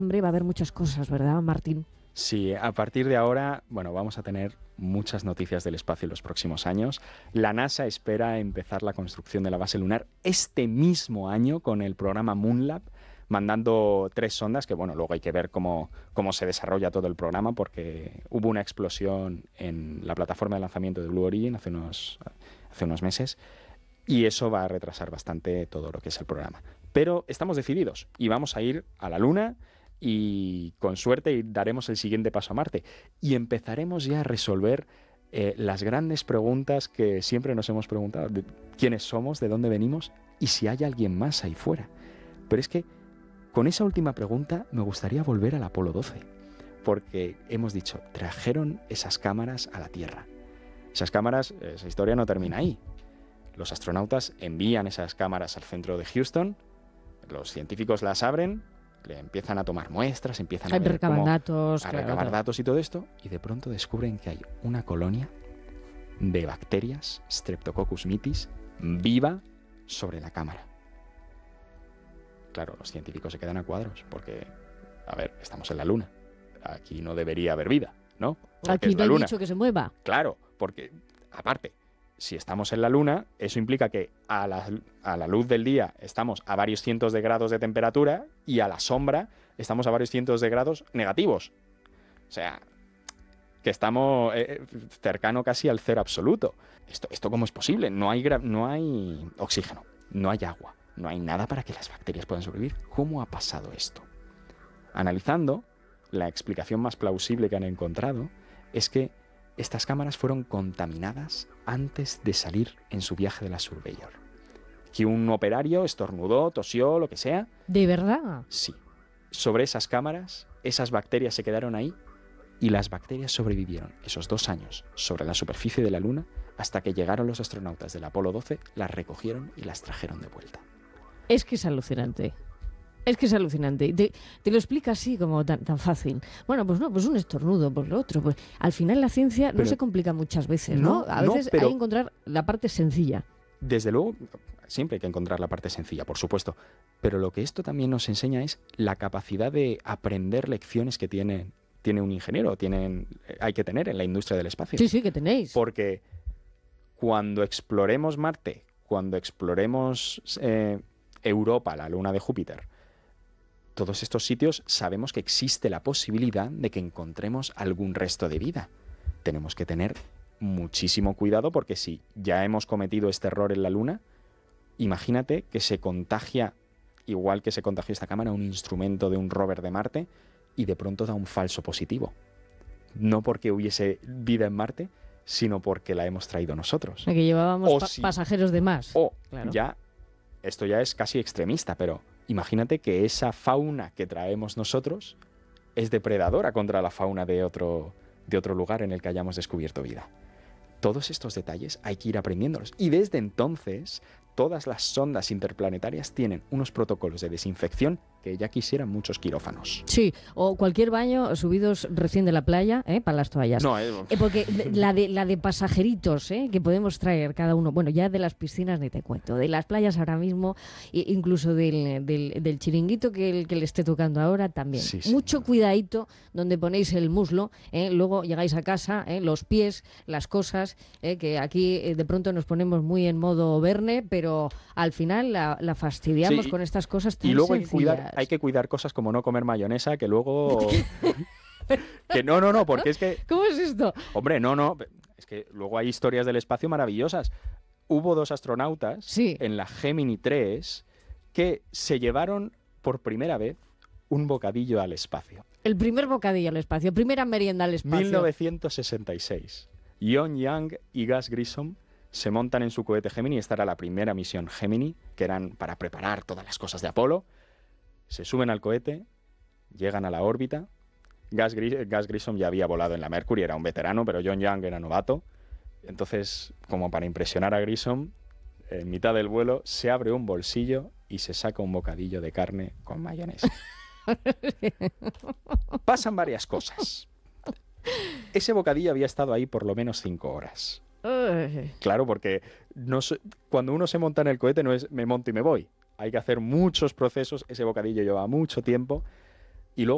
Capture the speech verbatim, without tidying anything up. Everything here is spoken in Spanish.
Hombre, va a haber muchas cosas, ¿verdad, Martín? Sí, a partir de ahora, bueno, vamos a tener muchas noticias del espacio en los próximos años. La NASA espera empezar la construcción de la base lunar este mismo año con el programa Moonlab, mandando tres sondas, que bueno, luego hay que ver cómo, cómo se desarrolla todo el programa, porque hubo una explosión en la plataforma de lanzamiento de Blue Origin hace unos, hace unos meses, y eso va a retrasar bastante todo lo que es el programa. Pero estamos decididos y vamos a ir a la Luna y con suerte daremos el siguiente paso a Marte y empezaremos ya a resolver eh, las grandes preguntas que siempre nos hemos preguntado: de quiénes somos, de dónde venimos y si hay alguien más ahí fuera. Pero es que con esa última pregunta me gustaría volver al Apolo doce, porque hemos dicho, trajeron esas cámaras a la Tierra. Esas cámaras, esa historia no termina ahí. Los astronautas envían esas cámaras al centro de Houston, los científicos las abren, le empiezan a tomar muestras, empiezan a, ver cómo, datos, a claro, recabar claro. datos y todo esto, y de pronto descubren que hay una colonia de bacterias, Streptococcus mitis, viva sobre la cámara. Claro, los científicos se quedan a cuadros, porque, a ver, estamos en la Luna. Aquí no debería haber vida, ¿no? Porque Aquí es no la hay Luna. bicho que se mueva. Claro, porque, aparte, si estamos en la Luna, eso implica que a la, a la luz del día estamos a varios cientos de grados de temperatura y a la sombra estamos a varios cientos de grados negativos. O sea, que estamos eh, cercano casi al cero absoluto. ¿Esto, esto cómo es posible? No hay, gra- no hay oxígeno, no hay agua, no hay nada para que las bacterias puedan sobrevivir. ¿Cómo ha pasado esto? Analizando, la explicación más plausible que han encontrado es que estas cámaras fueron contaminadas antes de salir en su viaje de la Surveyor. Que un operario estornudó, tosió, lo que sea. ¿De verdad? Sí. Sobre esas cámaras, esas bacterias se quedaron ahí y las bacterias sobrevivieron esos dos años sobre la superficie de la Luna hasta que llegaron los astronautas del Apolo doce, las recogieron y las trajeron de vuelta. Es que es alucinante. Es que es alucinante. Te, te lo explica así, como tan, tan fácil. Bueno, pues no, pues un estornudo, pues lo otro. Pues al final la ciencia Pero, no se complica muchas veces, ¿no? no A no, veces pero, hay que encontrar la parte sencilla. Desde luego, siempre hay que encontrar la parte sencilla, por supuesto. Pero lo que esto también nos enseña es la capacidad de aprender lecciones que tiene, tiene un ingeniero, tienen, hay que tener en la industria del espacio. Sí, sí, que tenéis. Porque cuando exploremos Marte, cuando exploremos eh, Europa, la luna de Júpiter, todos estos sitios sabemos que existe la posibilidad de que encontremos algún resto de vida. Tenemos que tener muchísimo cuidado porque si ya hemos cometido este error en la Luna, imagínate que se contagia, igual que se contagió esta cámara, un instrumento de un rover de Marte y de pronto da un falso positivo. No porque hubiese vida en Marte, sino porque la hemos traído nosotros. Que llevábamos O pa- si- pasajeros de más. O Claro. ya, esto ya es casi extremista, pero imagínate que esa fauna que traemos nosotros es depredadora contra la fauna de otro, de otro lugar en el que hayamos descubierto vida. Todos estos detalles hay que ir aprendiéndolos. Y desde entonces, todas las sondas interplanetarias tienen unos protocolos de desinfección que ya quisieran muchos quirófanos. Sí, o cualquier baño subidos recién de la playa, ¿eh? Para las toallas. No, eh, Eh, porque la de, la de pasajeritos, ¿eh? Que podemos traer cada uno, bueno, ya de las piscinas ni te cuento, de las playas ahora mismo, e incluso del, del, del chiringuito que, el, que le esté tocando ahora también. Sí, sí, Mucho no. cuidadito donde ponéis el muslo, ¿eh? Luego llegáis a casa, ¿eh? Los pies, las cosas, ¿eh? Que aquí eh, de pronto nos ponemos muy en modo Verne, pero al final la, la fastidiamos Sí, con estas cosas tan y luego hay que, cuidar, sencillas. hay que cuidar cosas como no comer mayonesa, que luego... que no, no, no, porque es que... ¿Cómo es esto? Hombre, no, no, es que luego hay historias del espacio maravillosas. Hubo dos astronautas Sí. en la Gemini tres que se llevaron por primera vez un bocadillo al espacio. El primer bocadillo al espacio, primera merienda al espacio. mil novecientos sesenta y seis. John Young y Gus Grissom se montan en su cohete Gemini. Esta era la primera misión Gemini, que eran para preparar todas las cosas de Apolo. Se suben al cohete, llegan a la órbita. Gus, Gris- Gus Grissom ya había volado en la Mercury, era un veterano, pero John Young era novato. Entonces, como para impresionar a Grissom, en mitad del vuelo se abre un bolsillo y se saca un bocadillo de carne con mayonesa. Pasan varias cosas. Ese bocadillo había estado ahí por lo menos cinco horas. Uy. Claro, porque no se- cuando uno se monta en el cohete no es me monto y me voy. Hay que hacer muchos procesos. Ese bocadillo lleva mucho tiempo